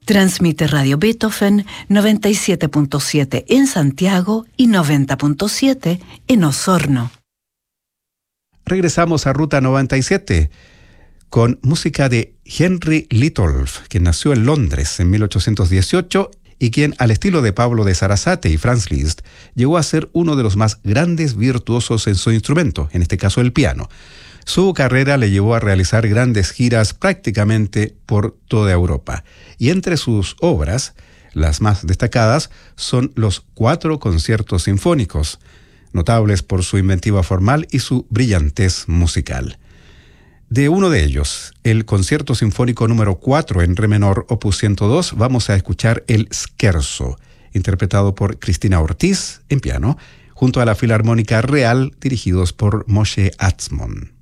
Transmite Radio Beethoven 97.7 en Santiago y 90.7 en Osorno. Regresamos a Ruta 97 con música de Henry Litolff, quien nació en Londres en 1818 y quien, al estilo de Pablo de Sarasate y Franz Liszt, llegó a ser uno de los más grandes virtuosos en su instrumento, en este caso el piano. Su carrera le llevó a realizar grandes giras prácticamente por toda Europa. Y entre sus obras, las más destacadas son los 4 conciertos sinfónicos, notables por su inventiva formal y su brillantez musical. De uno de ellos, el Concierto Sinfónico número 4 en re menor, opus 102, vamos a escuchar el Scherzo, interpretado por Cristina Ortiz en piano, junto a la Filarmónica Real, dirigidos por Moshe Atzmon.